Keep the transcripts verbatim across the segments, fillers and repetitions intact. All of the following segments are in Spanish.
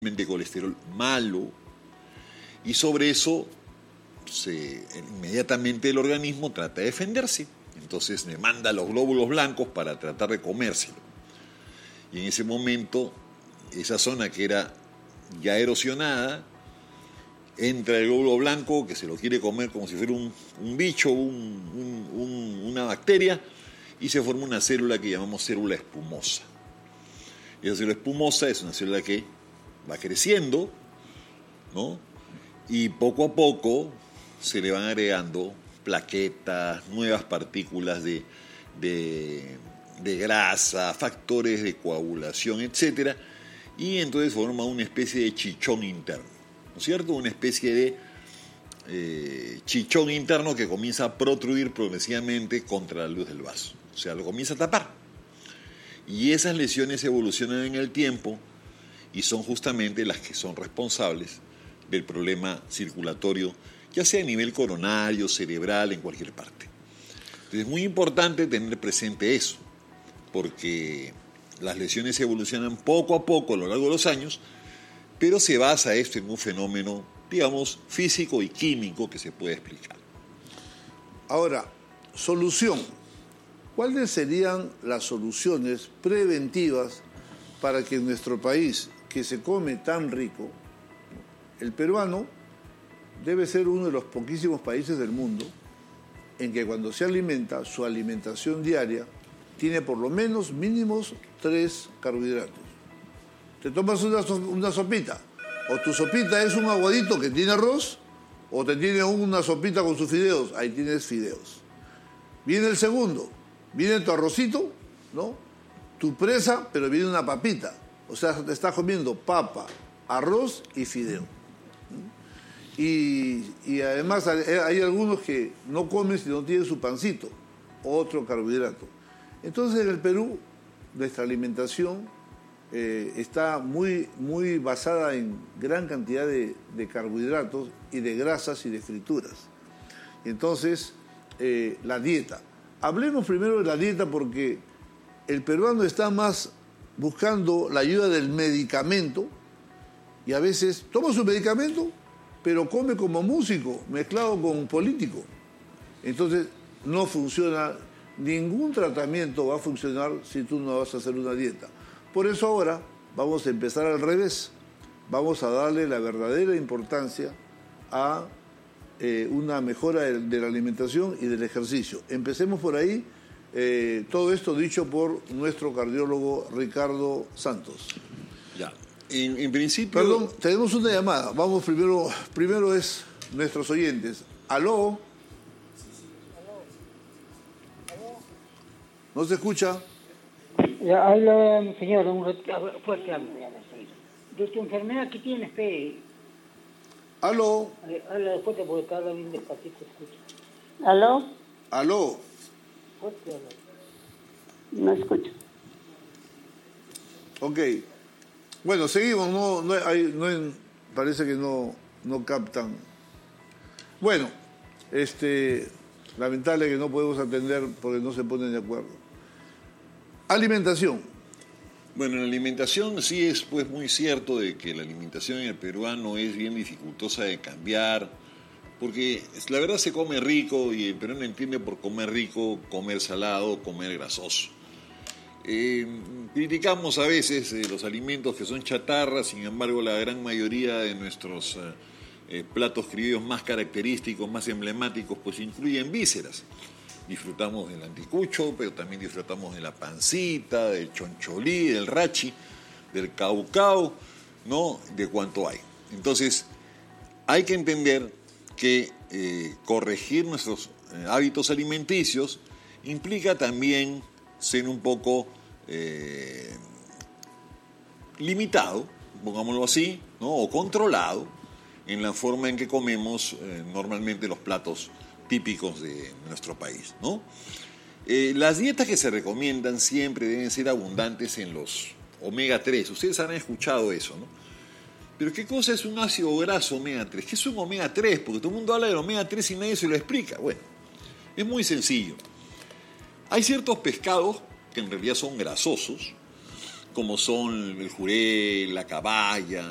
colesterol malo, y sobre eso se, inmediatamente el organismo trata de defenderse. Entonces le manda los glóbulos blancos para tratar de comérselo. Y en ese momento, esa zona que era ya erosionada, entra el glóbulo blanco que se lo quiere comer como si fuera un, un bicho, un, un, un, una bacteria, y se forma una célula que llamamos célula espumosa. Y esa célula espumosa es una célula que va creciendo, ¿no? Y poco a poco se le van agregando plaquetas, nuevas partículas de, de, de grasa, factores de coagulación, etcétera, y entonces forma una especie de chichón interno, ¿no es cierto? Una especie de eh, chichón interno que comienza a protruir progresivamente contra la luz del vaso, o sea, lo comienza a tapar. Y esas lesiones evolucionan en el tiempo y son justamente las que son responsables del problema circulatorio, ya sea a nivel coronario, cerebral, en cualquier parte. Entonces es muy importante tener presente eso, porque las lesiones evolucionan poco a poco a lo largo de los años, pero se basa esto en un fenómeno, digamos, físico y químico que se puede explicar. Ahora, solución. ¿Cuáles serían las soluciones preventivas para que en nuestro país, que se come tan rico, el peruano debe ser uno de los poquísimos países del mundo en que cuando se alimenta, su alimentación diaria tiene por lo menos mínimos tres carbohidratos? Te tomas una, una sopita, o tu sopita es un aguadito que tiene arroz, o te tiene una sopita con sus fideos, ahí tienes fideos. Viene el segundo, viene tu arrocito, ¿no? Tu presa, pero viene una papita. O sea, te estás comiendo papa, arroz y fideo. Y, y además hay algunos que no comen si no tienen su pancito, otro carbohidrato. Entonces en el Perú nuestra alimentación eh, está muy, muy basada en gran cantidad de, de carbohidratos y de grasas y de frituras. Entonces, eh, la dieta. Hablemos primero de la dieta porque el peruano está más buscando la ayuda del medicamento y a veces toma su medicamento pero come como músico mezclado con político. Entonces no funciona, ningún tratamiento va a funcionar si tú no vas a hacer una dieta. Por eso ahora vamos a empezar al revés, vamos a darle la verdadera importancia a eh, una mejora de, de la alimentación y del ejercicio. Empecemos por ahí. Eh, todo esto dicho por nuestro cardiólogo Ricardo Santos. Ya, en, en principio... Perdón, tenemos una llamada. Vamos primero, primero es nuestros oyentes. ¿Aló? ¿No se escucha? Ya, habla, señor, un fuerte habla. De tu enfermedad que tienes, P. ¿Aló? Habla fuerte porque te habla bien despacito, escucha. ¿Aló? ¿Aló? No escucho. Ok. Bueno, seguimos. No, no, hay, no hay, parece que no, no captan. Bueno, este, lamentable que no podemos atender porque no se ponen de acuerdo. Alimentación. Bueno, la alimentación sí es pues muy cierto de que la alimentación en el peruano es bien dificultosa de cambiar, porque la verdad se come rico y el peruano entiende por comer rico, comer salado, comer grasoso. Eh, criticamos a veces eh, los alimentos que son chatarras, sin embargo la gran mayoría de nuestros eh, eh, platos criollos más característicos, más emblemáticos, pues incluyen vísceras. Disfrutamos del anticucho, pero también disfrutamos de la pancita, del choncholí, del rachi, del caucao, ¿no? De cuánto hay. Entonces, hay que entender que eh, corregir nuestros eh, hábitos alimenticios implica también ser un poco eh, limitado, pongámoslo así, ¿no? O controlado en la forma en que comemos eh, normalmente los platos típicos de nuestro país, ¿no? Eh, las dietas que se recomiendan siempre deben ser abundantes en los omega tres. Ustedes han escuchado eso, ¿no? Pero ¿qué cosa es un ácido graso omega tres? ¿Qué es un omega tres? Porque todo el mundo habla del omega tres y nadie se lo explica. Bueno, es muy sencillo. Hay ciertos pescados que en realidad son grasosos, como son el jurel, la caballa,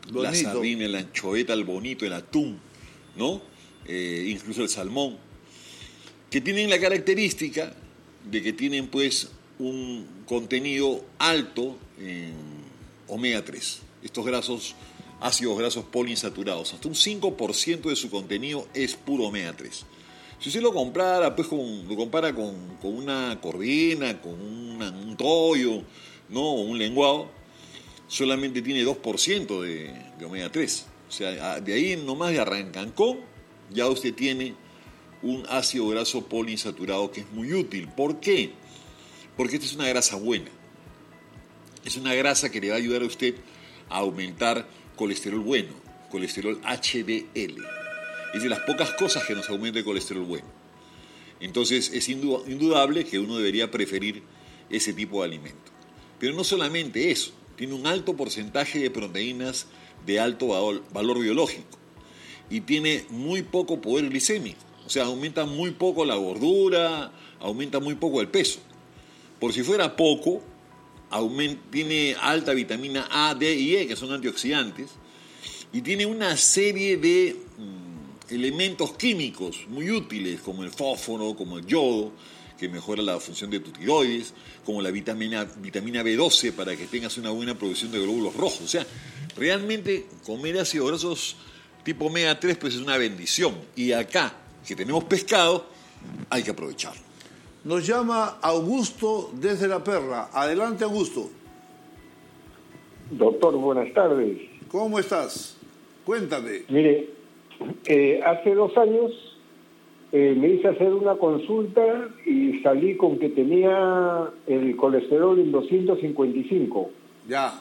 bonito. La sardina, la anchoveta, el bonito, el atún, ¿no? Eh, incluso el salmón, que tienen la característica de que tienen pues un contenido alto en omega tres, estos grasos, ácidos grasos poliinsaturados, hasta un cinco por ciento de su contenido es puro omega tres. Si usted lo compara, pues con, lo compara con, con una corvina, con una, un toyo, ¿no? O un lenguado, solamente tiene dos por ciento de, de omega tres. O sea, de ahí nomás de arrancancón, ya usted tiene un ácido graso poliinsaturado que es muy útil. ¿Por qué? Porque esta es una grasa buena. Es una grasa que le va a ayudar a usted a aumentar colesterol bueno, colesterol H D L. Es de las pocas cosas que nos aumenta el colesterol bueno. Entonces es indudable que uno debería preferir ese tipo de alimento. Pero no solamente eso, tiene un alto porcentaje de proteínas de alto valor biológico y tiene muy poco poder glicémico. O sea, aumenta muy poco la gordura, aumenta muy poco el peso. Por si fuera poco, aumenta, tiene alta vitamina A, D y E, que son antioxidantes, y tiene una serie de mmm, elementos químicos muy útiles, como el fósforo, como el yodo, que mejora la función de tu tiroides, como la vitamina, vitamina B doce para que tengas una buena producción de glóbulos rojos. O sea, realmente comer ácidos grasos tipo omega tres pues es una bendición. Y acá, que tenemos pescado, hay que aprovecharlo. Nos llama Augusto desde La Perla. Adelante, Augusto. Doctor, buenas tardes. ¿Cómo estás? Cuéntame. Mire, eh, hace dos años eh, me hice hacer una consulta y salí con que tenía el colesterol en doscientos cincuenta y cinco. Ya.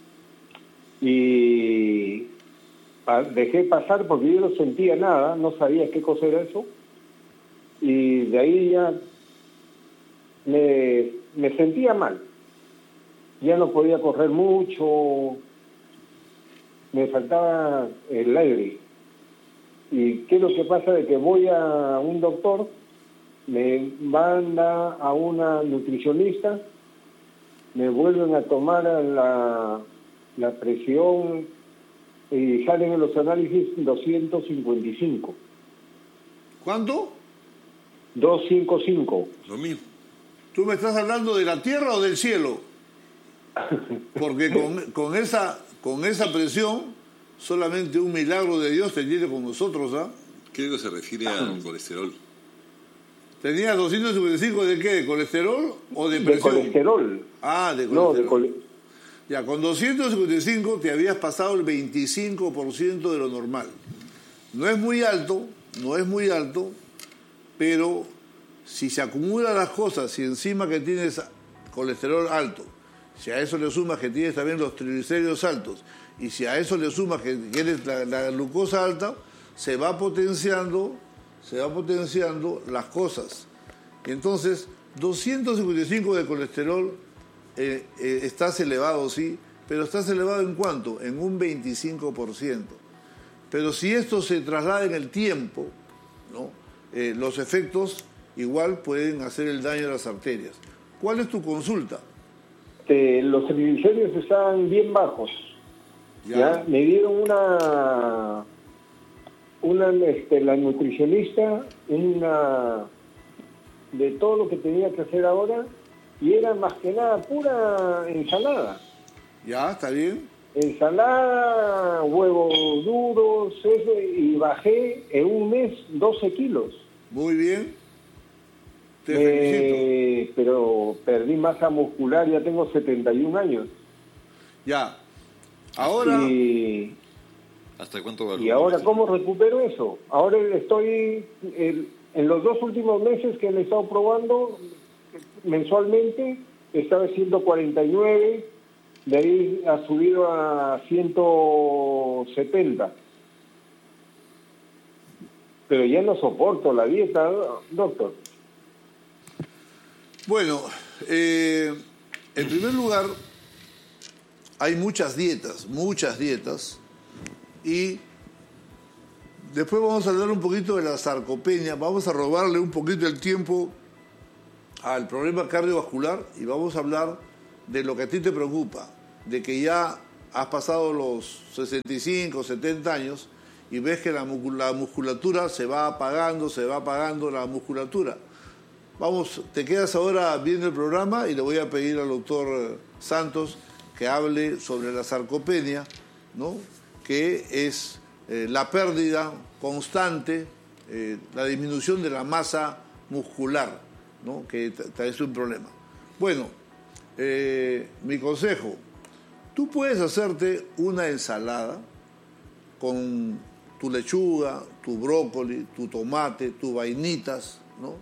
Y dejé pasar porque yo no sentía nada, no sabía qué cosa era eso. Y de ahí ya me, me sentía mal. Ya no podía correr mucho, me faltaba el aire. ¿Y qué es lo que pasa? De que voy a un doctor, me manda a una nutricionista, me vuelven a tomar la, la presión y salen en los análisis doscientos cincuenta y cinco. ¿Cuánto? doscientos cincuenta y cinco. Lo mismo. ¿Tú me estás hablando de la tierra o del cielo? Porque con, con, esa, con esa presión, solamente un milagro de Dios te tiene con nosotros, ¿ah? Creo que se refiere al colesterol. ¿Tenías doscientos cincuenta y cinco de qué? ¿De colesterol o de presión? De colesterol. Ah, de colesterol. No, de cole... Ya, con doscientos cincuenta y cinco te habías pasado el veinticinco por ciento de lo normal. No es muy alto, no es muy alto, pero si se acumulan las cosas y encima que tienes colesterol alto, si a eso le sumas que tienes también los triglicéridos altos, y si a eso le sumas que tienes la, la glucosa alta, se va potenciando, se va potenciando las cosas. Y entonces, doscientos cincuenta y cinco de colesterol, eh, eh, estás elevado, sí, pero estás elevado ¿en cuánto? En un veinticinco por ciento. Pero si esto se traslada en el tiempo, ¿no? Eh, los efectos igual pueden hacer el daño a las arterias. ¿Cuál es tu consulta? Eh, los triglicéridos estaban bien bajos. Ya. ¿Ya? Me dieron una, una este, la nutricionista, una de todo lo que tenía que hacer ahora, y era más que nada pura ensalada. Ya, está bien. Ensalada, huevos duros, eso, y bajé en un mes doce kilos. Muy bien. Te eh, felicito. Pero perdí masa muscular, ya tengo setenta y un años. Ya. Ahora... Y, ¿Hasta cuánto va? ¿Y ahora cómo recupero eso? Ahora estoy, el, en los dos últimos meses que le he estado probando, mensualmente, estaba ciento cuarenta y nueve, de ahí ha subido a ciento setenta. Pero ya no soporto la dieta, doctor. Bueno, eh, en primer lugar, hay muchas dietas, muchas dietas, y después vamos a hablar un poquito de la sarcopenia, vamos a robarle un poquito el tiempo al problema cardiovascular y vamos a hablar de lo que a ti te preocupa, de que ya has pasado los sesenta y cinco, setenta años y ves que la, la musculatura se va apagando, se va apagando la musculatura. Vamos, te quedas ahora viendo el programa y le voy a pedir al doctor Santos que hable sobre la sarcopenia, ¿no? Que es eh, la pérdida constante, eh, la disminución de la masa muscular, ¿no? Que es un problema. Bueno, eh, mi consejo, tú puedes hacerte una ensalada con tu lechuga, tu brócoli, tu tomate, tus vainitas, ¿no?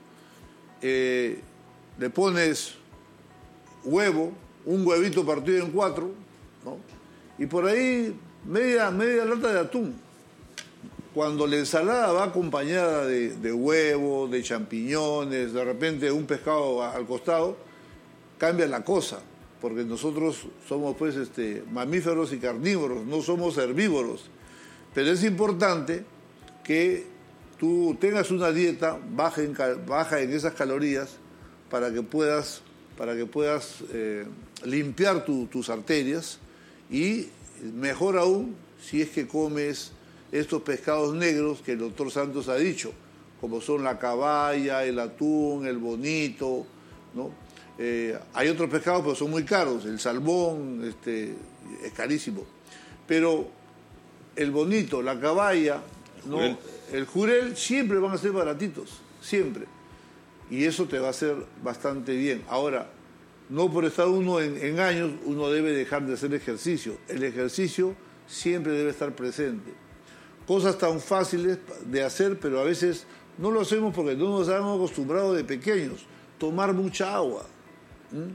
Eh, le pones huevo, un huevito partido en cuatro, ¿no? Y por ahí media, media lata de atún. Cuando la ensalada va acompañada de, de huevo, de champiñones, de repente un pescado al costado, cambia la cosa, porque nosotros somos pues este, mamíferos y carnívoros, no somos herbívoros. Pero es importante que tú tengas una dieta baja en, baja en esas calorías para que puedas, para que puedas eh, limpiar tu, tus arterias, y mejor aún si es que comes estos pescados negros que el doctor Santos ha dicho, como son la caballa, el atún, el bonito, ¿no? Eh, hay otros pescados, pero son muy caros. El salmón este, es carísimo. Pero el bonito, la caballa, ¿no? El, el jurel siempre van a ser baratitos, siempre. Y eso te va a hacer bastante bien. Ahora, no por estar uno en, en años, uno debe dejar de hacer ejercicio. El ejercicio siempre debe estar presente. Cosas tan fáciles de hacer, pero a veces no lo hacemos porque no nos hemos acostumbrado de pequeños. Tomar mucha agua. ¿Mm?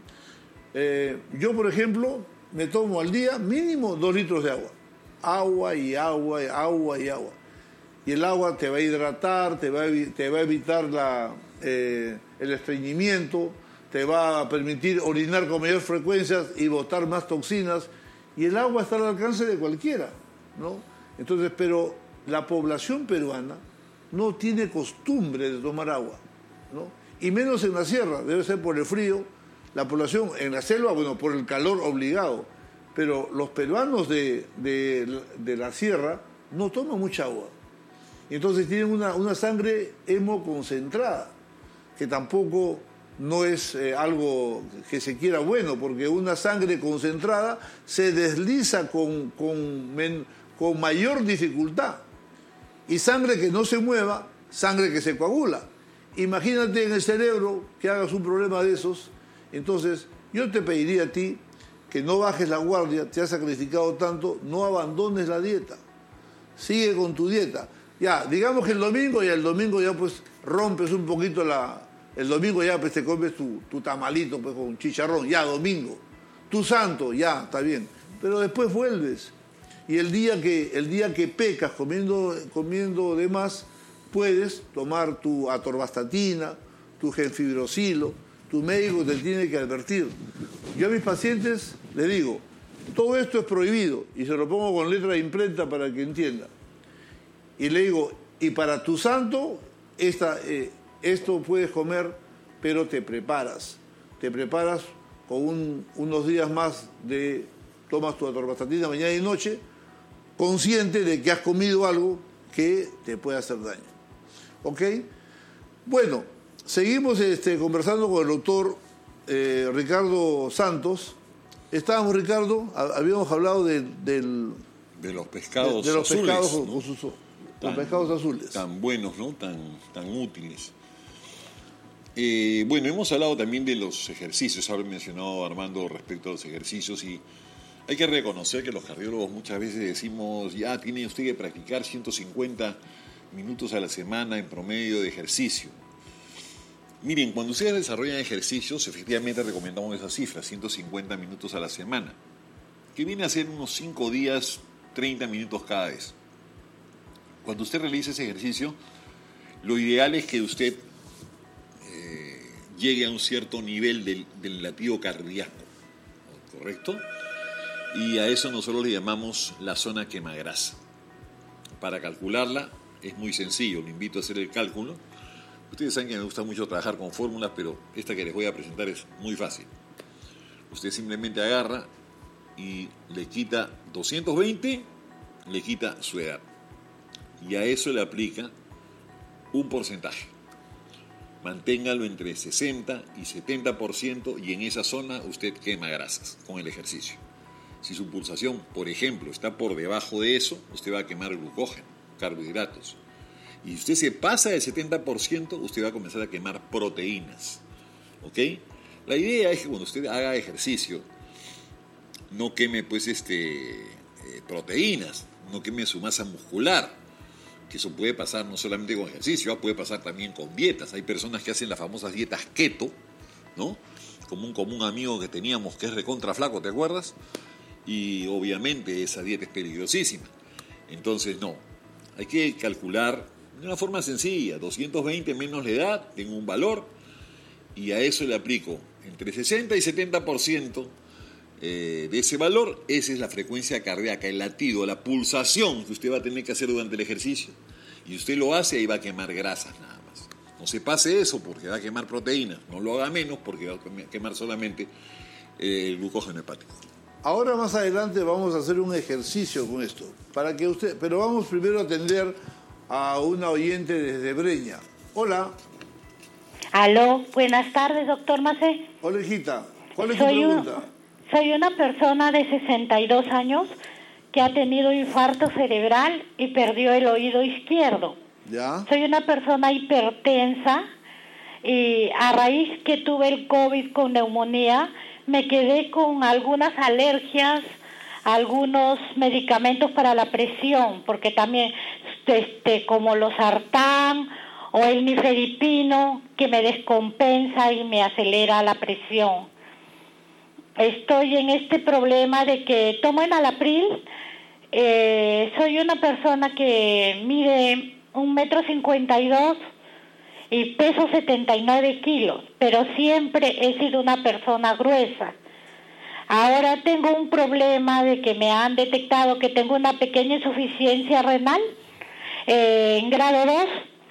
Eh, yo, por ejemplo, me tomo al día mínimo dos litros de agua. Agua y agua y agua y agua. Y el agua te va a hidratar, te va a, te va a evitar la, eh, el estreñimiento, te va a permitir orinar con mayor frecuencia y botar más toxinas. Y el agua está al alcance de cualquiera, ¿no? Entonces, pero la población peruana no tiene costumbre de tomar agua, ¿no? Y menos en la sierra, debe ser por el frío. La población en la selva, bueno, por el calor obligado. Pero los peruanos de, de, de la sierra no toman mucha agua. Y entonces tienen una, una sangre hemoconcentrada, que tampoco no es eh, algo que se quiera bueno, porque una sangre concentrada se desliza con... con men, con mayor dificultad, y sangre que no se mueva, sangre que se coagula. Imagínate en el cerebro que hagas un problema de esos. Entonces yo te pediría a ti que no bajes la guardia, te has sacrificado tanto, no abandones la dieta, sigue con tu dieta. Ya, digamos que el domingo, ya el domingo ya pues rompes un poquito la... El domingo ya pues te comes tu, tu tamalito pues con chicharrón, ya domingo. Tu santo, ya, está bien. Pero después vuelves. Y el día que, el día que pecas comiendo, comiendo de más, puedes tomar tu atorvastatina, tu genfibrosilo. Tu médico te tiene que advertir. Yo a mis pacientes les digo, todo esto es prohibido, y se lo pongo con letra de imprenta para que entienda. Y le digo, y para tu santo, esta, eh, esto puedes comer, pero te preparas. Te preparas con un, unos días más de... Tomas tu atorvastatina mañana y noche, consciente de que has comido algo que te puede hacer daño. ¿Ok? Bueno, seguimos este, conversando con el doctor eh, Ricardo Santos. Estábamos, Ricardo, habíamos hablado de, del, de los pescados de, de los azules, pescados, ¿no? con sus, Tan, los pescados azules. Tan buenos, ¿no? Tan, tan útiles. Eh, bueno, hemos hablado también de los ejercicios. Había mencionado Armando respecto a los ejercicios, y hay que reconocer que los cardiólogos muchas veces decimos, ya tiene usted que practicar ciento cincuenta minutos a la semana en promedio de ejercicio. Miren, cuando ustedes desarrollan ejercicios, efectivamente recomendamos esa cifra, ciento cincuenta minutos a la semana, que viene a ser unos cinco días, treinta minutos cada vez. Cuando usted realiza ese ejercicio, lo ideal es que usted eh, llegue a un cierto nivel del, del latido cardíaco, ¿correcto? Y a eso nosotros le llamamos la zona quemagrasa. Para calcularla es muy sencillo, le invito a hacer el cálculo. Ustedes saben que me gusta mucho trabajar con fórmulas, pero esta que les voy a presentar es muy fácil. Usted simplemente agarra y le quita doscientos veinte, le quita su edad. Y a eso le aplica un porcentaje. Manténgalo entre sesenta y setenta por ciento y en esa zona usted quema grasas con el ejercicio. Si su pulsación, por ejemplo, está por debajo de eso, usted va a quemar glucógeno, carbohidratos. Y si usted se pasa del setenta por ciento, usted va a comenzar a quemar proteínas. ¿Ok? La idea es que cuando usted haga ejercicio, no queme pues este, eh, proteínas, no queme su masa muscular, que eso puede pasar no solamente con ejercicio, puede pasar también con dietas. Hay personas que hacen las famosas dietas keto, ¿no? Como un común amigo que teníamos que es recontra flaco, ¿te acuerdas? Y obviamente esa dieta es peligrosísima. Entonces no, hay que calcular de una forma sencilla, doscientos veinte menos la edad, tengo un valor, y a eso le aplico entre sesenta y setenta por ciento eh, de ese valor. Esa es la frecuencia cardíaca, el latido, la pulsación que usted va a tener que hacer durante el ejercicio. Y usted lo hace y va a quemar grasas nada más. No se pase eso porque va a quemar proteínas, no lo haga menos porque va a quemar solamente eh, el glucógeno hepático. Ahora más adelante vamos a hacer un ejercicio con esto, para que usted, pero vamos primero a atender a una oyente desde Breña. Hola. Aló, buenas tardes, doctor Macé. Hola, hijita. ¿Cuál es soy tu pregunta? Un, soy una persona de sesenta y dos años que ha tenido infarto cerebral y perdió el oído izquierdo. ¿Ya? Soy una persona hipertensa y a raíz que tuve el COVID con neumonía, me quedé con algunas alergias, algunos medicamentos para la presión, porque también este, como los sartán o el nifedipino, que me descompensa y me acelera la presión. Estoy en este problema de que tomo enalapril. Eh, soy una persona que mide un metro cincuenta y dos y peso setenta y nueve kilos, pero siempre he sido una persona gruesa. Ahora tengo un problema de que me han detectado que tengo una pequeña insuficiencia renal eh, en grado dos,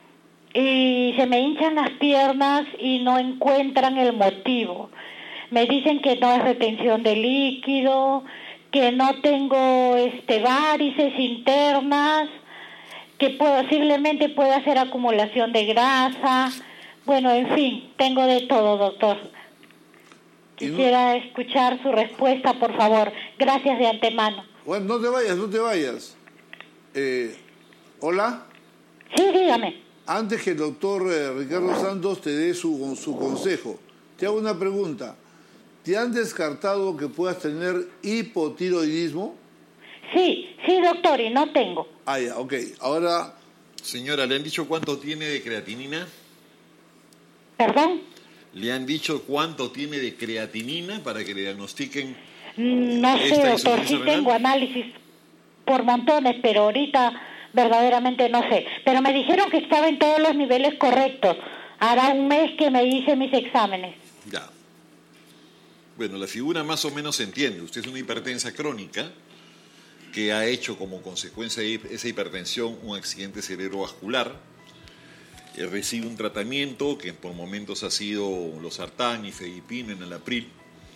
y se me hinchan las piernas y no encuentran el motivo. Me dicen que no es retención de líquido, que no tengo este varices internas, que posiblemente pueda ser acumulación de grasa. Bueno, en fin, tengo de todo, doctor. Quisiera escuchar su respuesta, por favor. Gracias de antemano. Bueno, no te vayas, no te vayas. Eh, ¿Hola? Sí, dígame. Antes que el doctor eh, Ricardo Santos te dé su, su consejo, te hago una pregunta. ¿Te han descartado que puedas tener hipotiroidismo? Sí, sí, doctor, y no tengo. Ah, ya, ok. Ahora... Señora, ¿le han dicho cuánto tiene de creatinina? ¿Perdón? ¿Le han dicho cuánto tiene de creatinina para que le diagnostiquen? No sé, doctor, sí tengo análisis por montones, pero ahorita verdaderamente no sé. Pero me dijeron que estaba en todos los niveles correctos. Hará un mes que me hice mis exámenes. Ya. Bueno, la figura más o menos se entiende. Usted es una hipertensa crónica que ha hecho como consecuencia de esa hipertensión un accidente cerebrovascular. Eh, recibe un tratamiento que por momentos ha sido losartán, nifedipino, enalapril.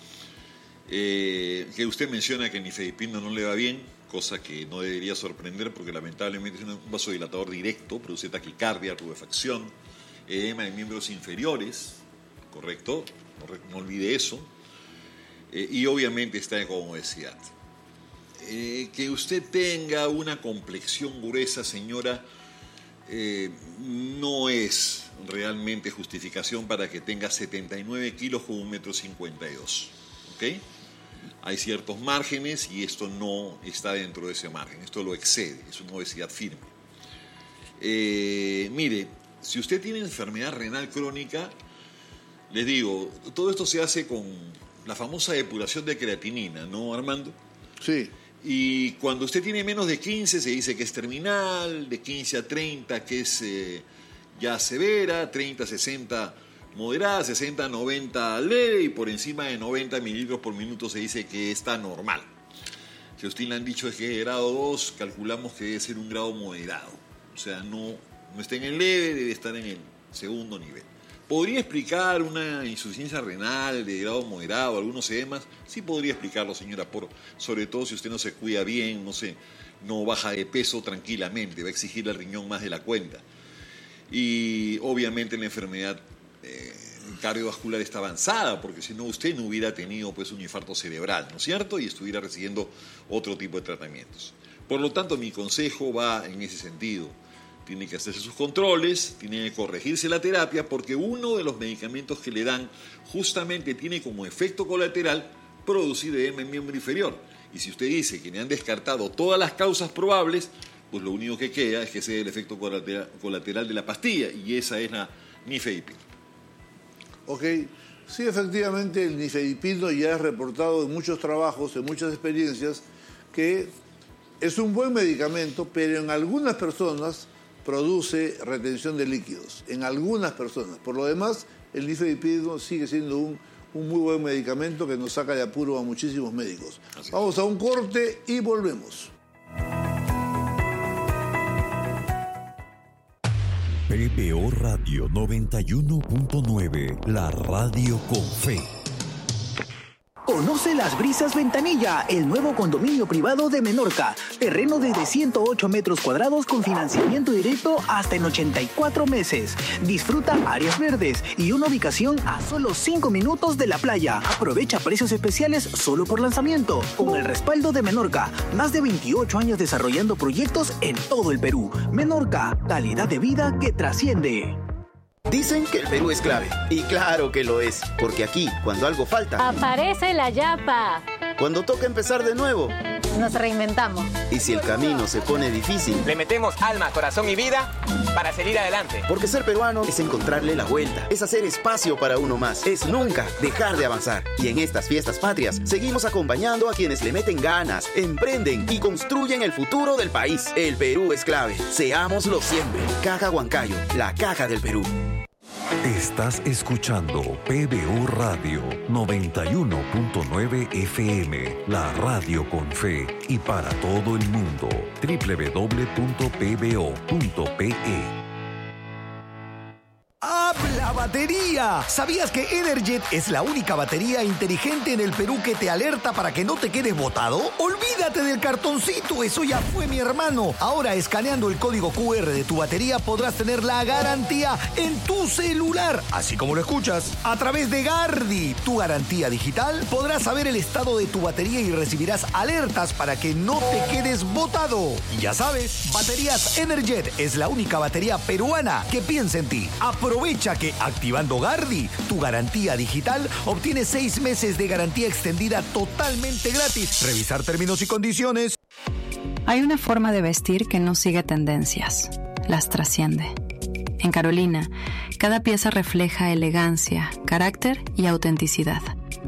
Eh, que usted menciona que el nifedipino no le va bien, cosa que no debería sorprender porque lamentablemente es un vasodilatador directo, produce taquicardia, rubefacción, edema de miembros inferiores, ¿correcto? No, no olvide eso. Eh, y obviamente está con obesidad. Eh, que usted tenga una complexión gruesa, señora, eh, no es realmente justificación para que tenga setenta y nueve kilos con un metro cincuenta y dos. ¿Ok? Hay ciertos márgenes y esto no está dentro de ese margen, esto lo excede, es una obesidad firme. Eh, mire, si usted tiene enfermedad renal crónica, les digo, todo esto se hace con la famosa depuración de creatinina, ¿no, Armando? Sí. Y cuando usted tiene menos de quince se dice que es terminal, de quince a treinta que es eh, ya severa, treinta a sesenta moderada, sesenta a noventa leve y por encima de noventa mililitros por minuto se dice que está normal. Si a usted le han dicho que es grado dos, calculamos que debe ser un grado moderado. O sea, no, no está en el leve, debe estar en el segundo nivel. ¿Podría explicar una insuficiencia renal de grado moderado, algunos edemas? Sí podría explicarlo, señora, por, sobre todo si usted no se cuida bien, no sé, no baja de peso tranquilamente, va a exigir el riñón más de la cuenta. Y obviamente la enfermedad eh, cardiovascular está avanzada, porque si no usted no hubiera tenido pues un infarto cerebral, ¿no es cierto? Y estuviera recibiendo otro tipo de tratamientos. Por lo tanto, mi consejo va en ese sentido. Tiene que hacerse sus controles, tiene que corregirse la terapia, porque uno de los medicamentos que le dan justamente tiene como efecto colateral producir edema en miembro inferior. Y si usted dice que le han descartado todas las causas probables, pues lo único que queda es que sea el efecto colateral, colateral de la pastilla, y esa es la nifedipina. Ok, sí, efectivamente el nifedipino ya es reportado en muchos trabajos, en muchas experiencias, que es un buen medicamento, pero en algunas personas produce retención de líquidos, en algunas personas. Por lo demás, el nifedipino sigue siendo un, un muy buen medicamento que nos saca de apuro a muchísimos médicos. Vamos a un corte y volvemos. P B O Radio noventa y uno punto nueve, la radio con fe. Conoce Las Brisas Ventanilla, el nuevo condominio privado de Menorca. Terreno desde ciento ocho metros cuadrados con financiamiento directo hasta en ochenta y cuatro meses. Disfruta áreas verdes y una ubicación a solo cinco minutos de la playa. Aprovecha precios especiales solo por lanzamiento. Con el respaldo de Menorca, más de veintiocho años desarrollando proyectos en todo el Perú. Menorca, calidad de vida que trasciende. Dicen que el Perú es clave. Y claro que lo es, porque aquí, cuando algo falta, aparece la yapa. Cuando toca empezar de nuevo, nos reinventamos. Y si el camino se pone difícil, le metemos alma, corazón y vida para seguir adelante. Porque ser peruano es encontrarle la vuelta, es hacer espacio para uno más, es nunca dejar de avanzar. Y en estas fiestas patrias, seguimos acompañando a quienes le meten ganas, emprenden y construyen el futuro del país. El Perú es clave. Seámoslo siempre. Caja Huancayo, la caja del Perú. Estás escuchando P B O Radio noventa y uno punto nueve F M, la radio con fe y para todo el mundo. doble u doble u doble u punto p b o punto p e. ¡Habla batería! ¿Sabías que Energet es la única batería inteligente en el Perú que te alerta para que no te quedes botado? ¡Olvídate del cartoncito! ¡Eso ya fue, mi hermano! Ahora, escaneando el código cu erre de tu batería, podrás tener la garantía en tu celular. Así como lo escuchas. A través de Gardi, tu garantía digital, podrás saber el estado de tu batería y recibirás alertas para que no te quedes botado. Y ya sabes, Baterías Energet es la única batería peruana que piensa en ti. Aprovecha que activando Gardi, tu garantía digital, obtienes seis meses de garantía extendida totalmente gratis. Revisar términos y condiciones. Hay una forma de vestir que no sigue tendencias, las trasciende. En Carolina, cada pieza refleja elegancia, carácter y autenticidad.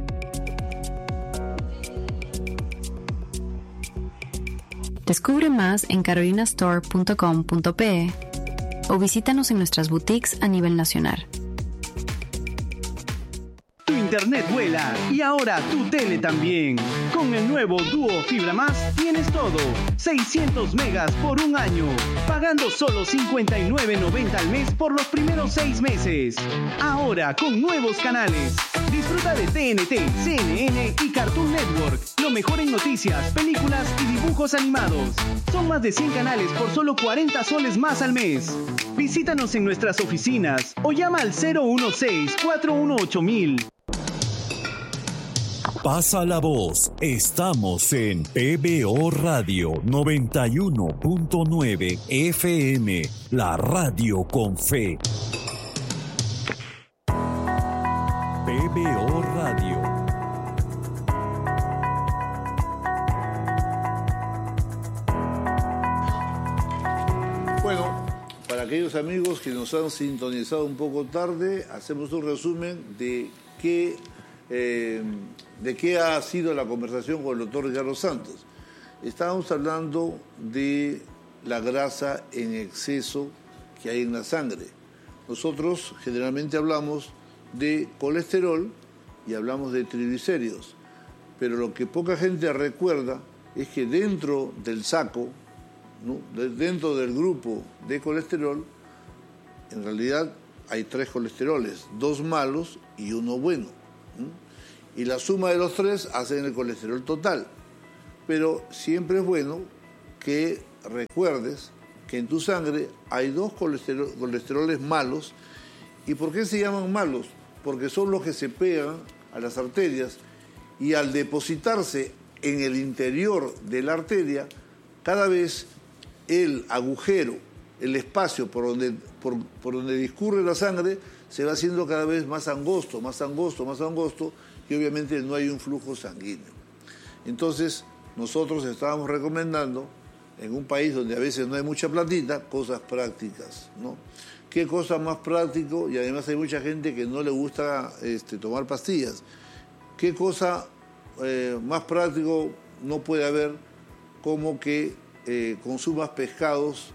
Descubre más en carolina store punto com punto p e o visítanos en nuestras boutiques a nivel nacional. Tu internet vuela y ahora tu tele también. Con el nuevo Duo Fibra Más tienes todo. seiscientos megas por un año. Pagando solo cincuenta y nueve noventa al mes por los primeros seis meses. Ahora con nuevos canales. Disfruta de T N T, C N N y Cartoon Network. Lo mejor en noticias, películas y dibujos animados. Son más de cien canales por solo cuarenta soles más al mes. Visítanos en nuestras oficinas o llama al cero uno seis, cuatro uno ocho mil. Pasa la voz. Estamos en P B O Radio noventa y uno punto nueve F M, la radio con fe. P B O Radio. Bueno, para aquellos amigos que nos han sintonizado un poco tarde, hacemos un resumen de qué, eh, de qué ha sido la conversación con el doctor Ricardo Santos. Estábamos hablando de la grasa en exceso que hay en la sangre. Nosotros generalmente hablamos de colesterol y hablamos de triglicéridos, pero lo que poca gente recuerda es que dentro del saco, ¿no?, dentro del grupo de colesterol, en realidad hay tres colesteroles, dos malos y uno bueno. ¿Mm? Y la suma de los tres hacen el colesterol total. Pero siempre es bueno que recuerdes que en tu sangre hay dos colesterol, colesteroles malos. ¿Y por qué se llaman malos? Porque son los que se pegan a las arterias y al depositarse en el interior de la arteria, cada vez el agujero, el espacio por donde, por, por donde discurre la sangre, se va haciendo cada vez más angosto, más angosto, más angosto, y obviamente no hay un flujo sanguíneo. Entonces, nosotros estábamos recomendando, en un país donde a veces no hay mucha platita, cosas prácticas, ¿no? ¿Qué cosa más práctico? Y además hay mucha gente que no le gusta este, tomar pastillas. ¿Qué cosa eh, más práctico no puede haber como que eh, consumas pescados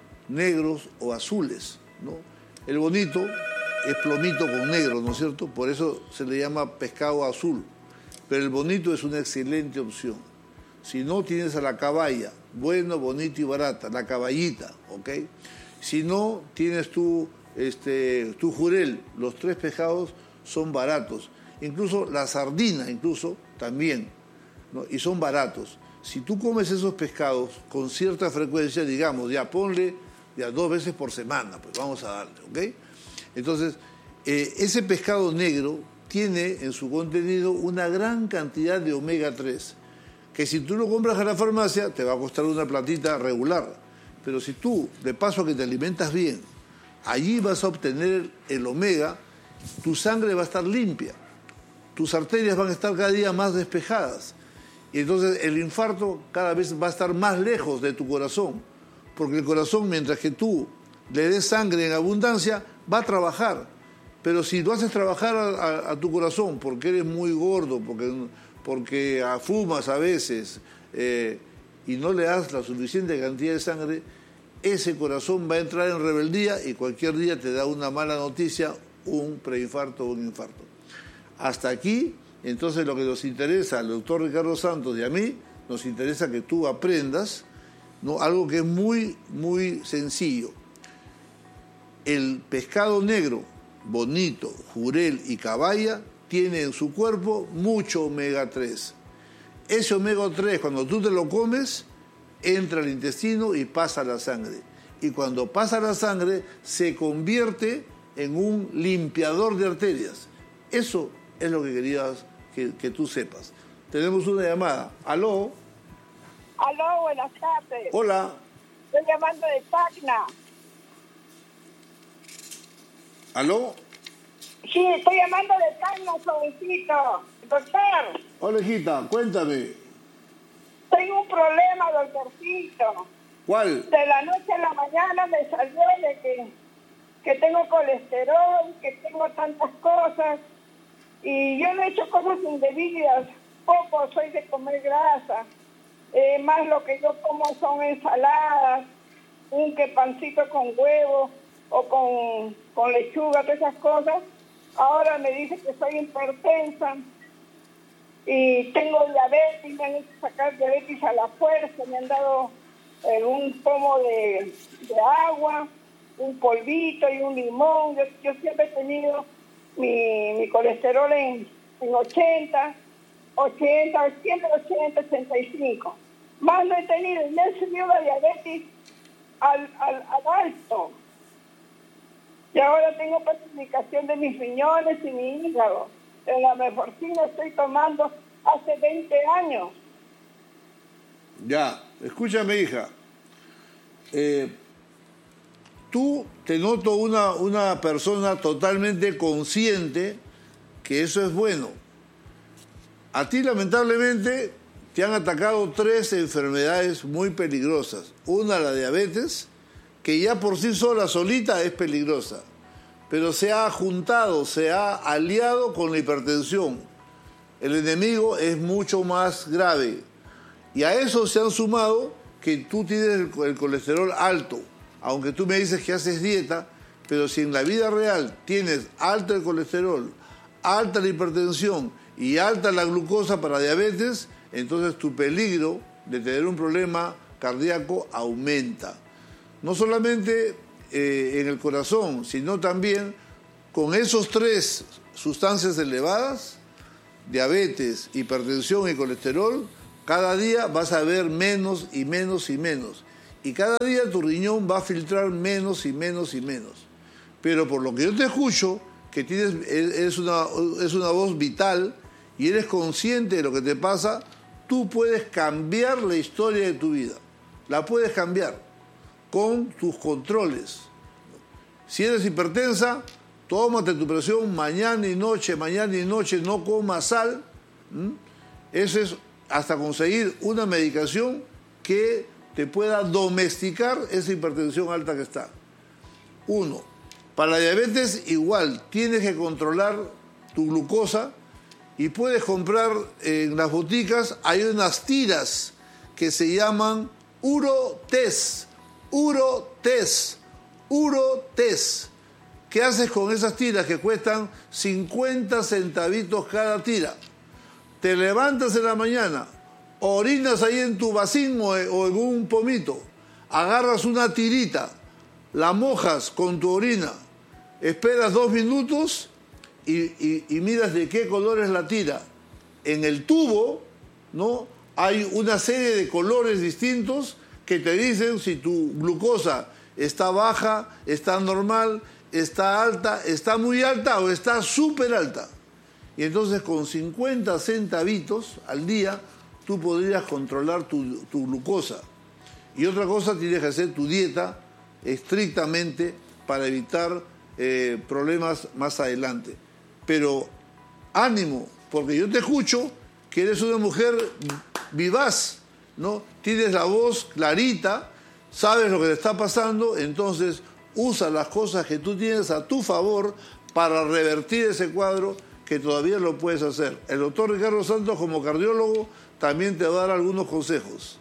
negros o azules, ¿no? El bonito es plomito con negro, ¿no es cierto? Por eso se le llama pescado azul. Pero el bonito es una excelente opción. Si no, tienes a la caballa, bueno, bonito y barata, la caballita, ¿ok? Si no, tienes tu, este, tu jurel, los tres pescados son baratos. Incluso la sardina, incluso, también, ¿no? Y son baratos. Si tú comes esos pescados con cierta frecuencia, digamos, ya ponle ya dos veces por semana, pues vamos a darle, ¿ok? Entonces, eh, ese pescado negro tiene en su contenido una gran cantidad de omega tres, que si tú lo compras a la farmacia te va a costar una platita regular, pero si tú, de paso que te alimentas bien, allí vas a obtener el omega, tu sangre va a estar limpia, tus arterias van a estar cada día más despejadas, y entonces el infarto cada vez va a estar más lejos de tu corazón, porque el corazón, mientras que tú le des sangre en abundancia, va a trabajar. Pero si lo haces trabajar a, a, a tu corazón porque eres muy gordo, porque, porque fumas a veces eh, y no le das la suficiente cantidad de sangre, ese corazón va a entrar en rebeldía y cualquier día te da una mala noticia, un preinfarto o un infarto. Hasta aquí, entonces lo que nos interesa al doctor Ricardo Santos y a mí, nos interesa que tú aprendas, ¿no?, algo que es muy, muy sencillo. El pescado negro, bonito, jurel y caballa, tiene en su cuerpo mucho omega tres. Ese omega tres, cuando tú te lo comes, entra al intestino y pasa a la sangre. Y cuando pasa a la sangre, se convierte en un limpiador de arterias. Eso es lo que querías que, que tú sepas. Tenemos una llamada. ¿Aló? Aló, buenas tardes. Hola. Estoy llamando de Tacna. ¿Aló? Sí, estoy llamando de Tacna, jovencito. Doctor. Hola, hijita, cuéntame. Tengo un problema, doctorcito. ¿Cuál? De la noche a la mañana me salió de que, que tengo colesterol, que tengo tantas cosas. Y yo no he hecho cosas indebidas. Poco soy de comer grasa. Eh, más lo que yo como son ensaladas, un que pancito con huevo o con, con lechuga, todas esas cosas. Ahora me dice que soy hipertensa y tengo diabetes, me han hecho sacar diabetes a la fuerza, me han dado eh, un pomo de, de agua, un polvito y un limón. Yo, yo siempre he tenido mi, mi colesterol en, en ochenta, ochenta, siempre ochenta, ochenta y cinco. Más no he tenido, y me he subido la diabetes al, al, al alto. Y ahora tengo pacificación de mis riñones y mi hígado. En la meforcina estoy tomando hace veinte años. Ya, escúchame, hija. Eh, tú te noto una, una persona totalmente consciente que eso es bueno. A ti, lamentablemente, te han atacado tres enfermedades muy peligrosas. Una, la diabetes, que ya por sí sola, solita, es peligrosa, pero se ha juntado, se ha aliado con la hipertensión. El enemigo es mucho más grave. Y a eso se han sumado que tú tienes el, el colesterol alto. Aunque tú me dices que haces dieta, pero si en la vida real tienes alto el colesterol, alta la hipertensión y alta la glucosa para diabetes, entonces tu peligro de tener un problema cardíaco aumenta. No solamente eh, en el corazón, sino también con esos tres sustancias elevadas, diabetes, hipertensión y colesterol, cada día vas a ver menos y menos y menos. Y cada día tu riñón va a filtrar menos y menos y menos. Pero por lo que yo te escucho, que tienes, es una, es una voz vital y eres consciente de lo que te pasa, tú puedes cambiar la historia de tu vida. La puedes cambiar con tus controles. Si eres hipertensa, tómate tu presión mañana y noche, mañana y noche, no comas sal. ¿Mm? Eso es hasta conseguir una medicación que te pueda domesticar esa hipertensión alta que está. Uno, para la diabetes igual, tienes que controlar tu glucosa y puedes comprar en las boticas, hay unas tiras que se llaman Urotest, Urotest, Urotest. ¿Qué haces con esas tiras que cuestan cincuenta centavitos cada tira? Te levantas en la mañana, orinas ahí en tu vasín o en un pomito, agarras una tirita, la mojas con tu orina, esperas dos minutos y, y, y miras de qué color es la tira. En el tubo, ¿no?, hay una serie de colores distintos que te dicen si tu glucosa está baja, está normal, está alta, está muy alta o está súper alta. Y entonces con cincuenta centavitos al día tú podrías controlar tu, tu glucosa. Y otra cosa, tienes que hacer tu dieta estrictamente para evitar eh, problemas más adelante. Pero ánimo, porque yo te escucho que eres una mujer vivaz, ¿no? Tienes la voz clarita, sabes lo que te está pasando, entonces usa las cosas que tú tienes a tu favor para revertir ese cuadro, que todavía lo puedes hacer. El doctor Ricardo Santos, como cardiólogo, también te va a dar algunos consejos.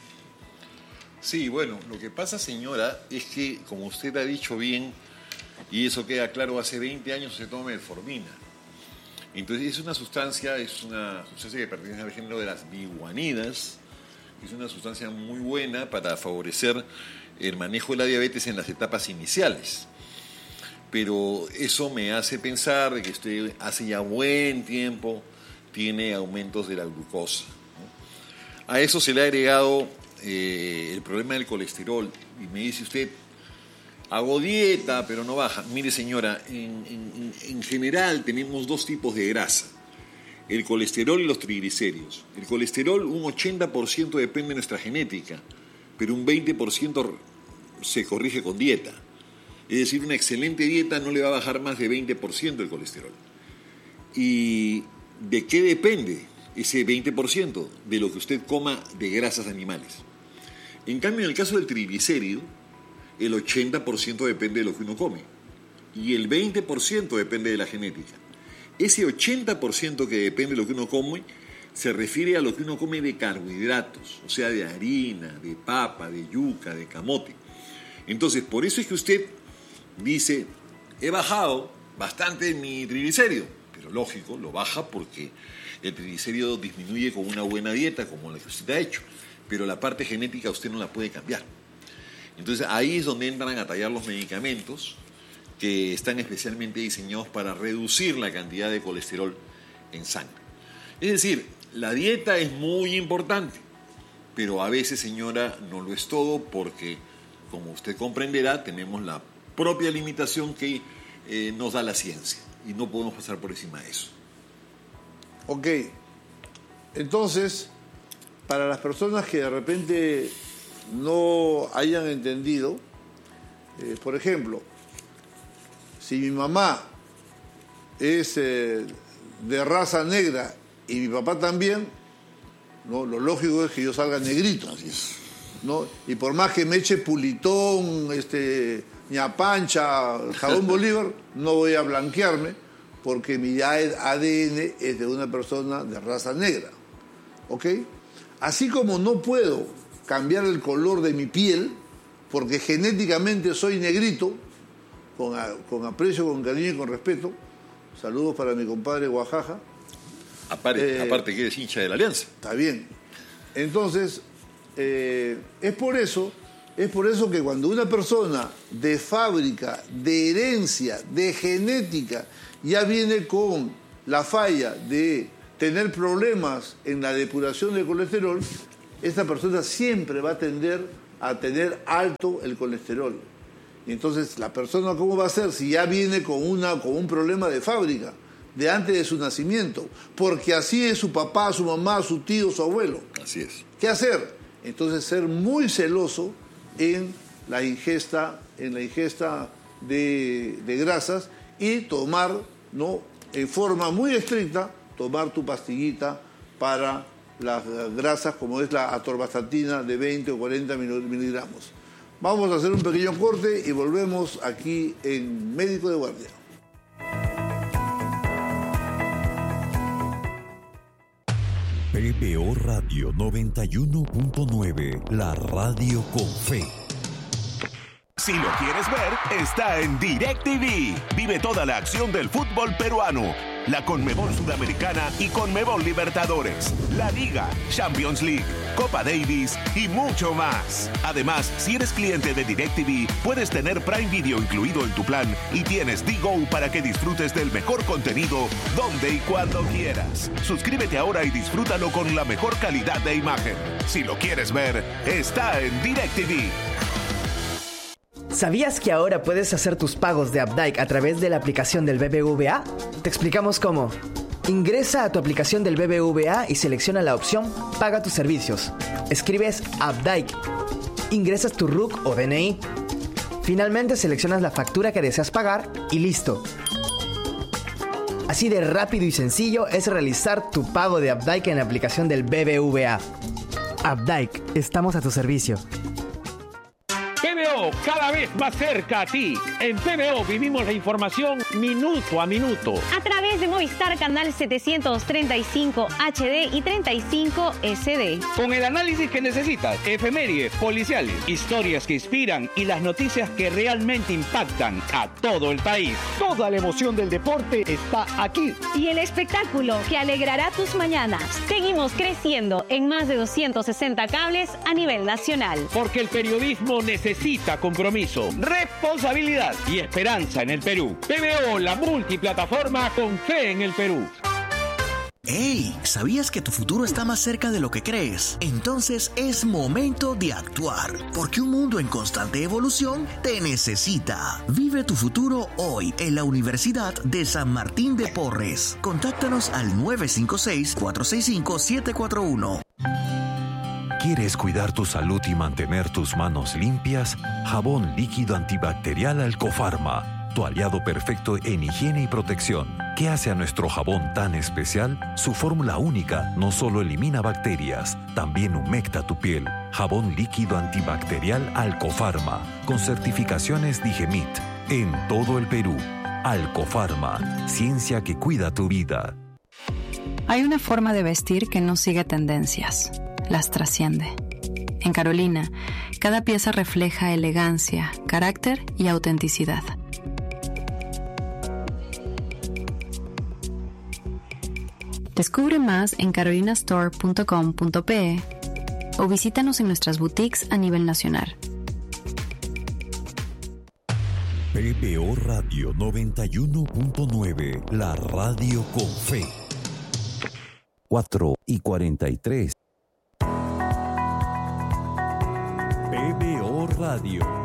Sí, bueno, lo que pasa, señora, es que, como usted ha dicho bien, y eso queda claro, hace veinte años se toma metformina. Entonces es una sustancia, es una sustancia que pertenece al género de las biguanidas, es una sustancia muy buena para favorecer el manejo de la diabetes en las etapas iniciales. Pero eso me hace pensar que usted hace ya buen tiempo tiene aumentos de la glucosa, ¿no? A eso se le ha agregado eh, el problema del colesterol. Y me dice usted, hago dieta, pero no baja. Mire, señora, en, en, en general tenemos dos tipos de grasa: el colesterol y los triglicéridos. El colesterol, un ochenta por ciento depende de nuestra genética, pero un veinte por ciento se corrige con dieta. Es decir, una excelente dieta no le va a bajar más de veinte por ciento el colesterol. ¿Y de qué depende ese veinte por ciento? De lo que usted coma de grasas animales. En cambio, en el caso del triglicérido, el ochenta por ciento depende de lo que uno come y el veinte por ciento depende de la genética. Ese ochenta por ciento que depende de lo que uno come se refiere a lo que uno come de carbohidratos, o sea, de harina, de papa, de yuca, de camote. Entonces, por eso es que usted dice, he bajado bastante mi triglicérido, pero lógico, lo baja porque el triglicérido disminuye con una buena dieta como la que usted ha hecho, pero la parte genética usted no la puede cambiar. Entonces ahí es donde entran a tallar los medicamentos que están especialmente diseñados para reducir la cantidad de colesterol en sangre. Es decir, la dieta es muy importante, pero a veces, señora, no lo es todo porque, como usted comprenderá, tenemos la propia limitación que eh, nos da la ciencia y no podemos pasar por encima de eso. Ok, entonces, para las personas que de repente no hayan entendido, eh, por ejemplo, si mi mamá es eh, de raza negra y mi papá también, ¿no?, lo lógico es que yo salga negrito, ¿no? Y por más que me eche pulitón, este, ñapancha, jabón Bolívar, no voy a blanquearme porque mi A D N es de una persona de raza negra, ¿ok? Así como no puedo cambiar el color de mi piel porque genéticamente soy negrito, con, a, con aprecio, con cariño y con respeto. Saludos para mi compadre Oaxaca. Aparte, eh, aparte que eres hincha de la Alianza. Está bien. Entonces, eh, es por eso Es por eso que cuando una persona de fábrica, de herencia, de genética, ya viene con la falla de tener problemas en la depuración del colesterol, esta persona siempre va a tender a tener alto el colesterol. Y entonces, la persona, ¿cómo va a ser si ya viene con, una, con un problema de fábrica, de antes de su nacimiento? Porque así es su papá, su mamá, su tío, su abuelo. Así es. ¿Qué hacer? Entonces, ser muy celoso en la ingesta, en la ingesta de, de grasas y tomar, ¿no?, en forma muy estricta, tomar tu pastillita para las grasas, como es la atorvastatina de veinte o cuarenta miligramos. Vamos a hacer un pequeño corte y volvemos aquí en Médico de Guardia. P B O Radio noventa y uno punto nueve, la radio con fe. Si lo quieres ver, está en DirecTV. Vive toda la acción del fútbol peruano, la Conmebol Sudamericana y Conmebol Libertadores, la Liga, Champions League, Copa Davis y mucho más. Además, si eres cliente de DirecTV, puedes tener Prime Video incluido en tu plan y tienes D-Go para que disfrutes del mejor contenido donde y cuando quieras. Suscríbete ahora y disfrútalo con la mejor calidad de imagen. Si lo quieres ver, está en DirecTV. ¿Sabías que ahora puedes hacer tus pagos de Updike a través de la aplicación del B B V A? Te explicamos cómo. Ingresa a tu aplicación del B B V A y selecciona la opción Paga tus servicios. Escribes Updike. Ingresas tu R U C o D N I. Finalmente seleccionas la factura que deseas pagar y listo. Así de rápido y sencillo es realizar tu pago de Updike en la aplicación del B B V A. Updike, estamos a tu servicio. P B O, cada vez más cerca a ti. En P B O vivimos la información minuto a minuto. A través de Movistar Canal setecientos treinta y cinco H D y treinta y cinco S D. Con el análisis que necesitas, efemérides, policiales, historias que inspiran y las noticias que realmente impactan a todo el país. Toda la emoción del deporte está aquí. Y el espectáculo que alegrará tus mañanas. Seguimos creciendo en más de doscientos sesenta cables a nivel nacional. Porque el periodismo necesita Necesita compromiso, responsabilidad y esperanza en el Perú. P B O, la multiplataforma con fe en el Perú. ¡Ey! ¿Sabías que tu futuro está más cerca de lo que crees? Entonces es momento de actuar, porque un mundo en constante evolución te necesita. Vive tu futuro hoy en la Universidad de San Martín de Porres. Contáctanos al nueve cinco seis, cuatro seis cinco, siete cuatro uno. ¿Quieres cuidar tu salud y mantener tus manos limpias? Jabón líquido antibacterial Alcofarma, tu aliado perfecto en higiene y protección. ¿Qué hace a nuestro jabón tan especial? Su fórmula única no solo elimina bacterias, también humecta tu piel. Jabón líquido antibacterial Alcofarma, con certificaciones Digemit, en todo el Perú. Alcofarma, ciencia que cuida tu vida. Hay una forma de vestir que no sigue tendencias. Las trasciende. En Carolina, cada pieza refleja elegancia, carácter y autenticidad. Descubre más en carolina store punto com punto pe o visítanos en nuestras boutiques a nivel nacional. P B O Radio noventa y uno punto nueve, la radio con fe. cuatro y cuarenta y tres. P B O Radio.